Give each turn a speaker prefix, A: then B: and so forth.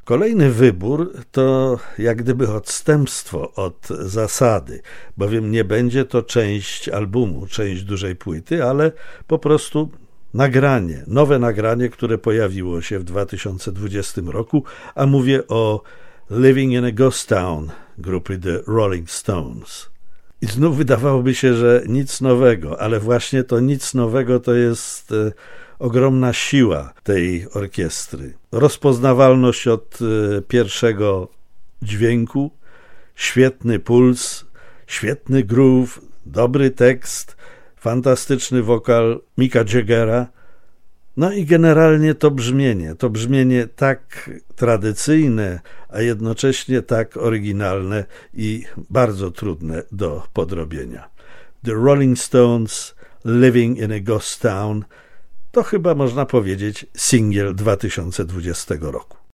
A: Kolejny wybór to jak gdyby odstępstwo od zasady, bowiem nie będzie to część albumu, część dużej płyty, ale po prostu nagranie, nowe nagranie, które pojawiło się w 2020 roku, a mówię o Living in a Ghost Town grupy The Rolling Stones. I znów wydawałoby się, że nic nowego, ale właśnie to nic nowego to jest ogromna siła tej orkiestry. Rozpoznawalność od pierwszego dźwięku, świetny puls, świetny groove, dobry tekst, fantastyczny wokal Micka Jaggera, no i generalnie to brzmienie tak tradycyjne, a jednocześnie tak oryginalne i bardzo trudne do podrobienia. The Rolling Stones, Living in a Ghost Town, to chyba można powiedzieć singiel 2020 roku.